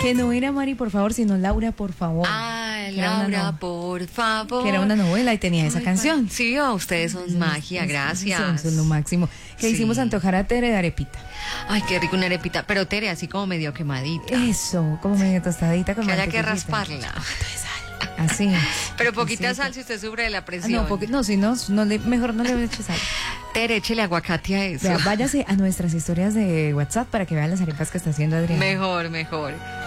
Que no era Mari, por favor, sino Laura, por favor. Ah, Que era una Laura, no- por favor. Que era una novela y tenía esa canción. Sí, ustedes son magia, gracias. Son lo máximo. Que Sí. hicimos antojar a Tere de arepita. Ay, qué rico una arepita. Pero Tere, así como medio quemadita. Eso, como medio tostadita con Que haya que mantequillita. rasparla. Así. Pero poquita Así. sal si usted sufre de la Ah, presión. no, si no, mejor no le eche sal. Tere, échele aguacate a eso. Vea, váyase a nuestras historias de WhatsApp para que vean las arepas que está haciendo Adriana. Mejor, mejor.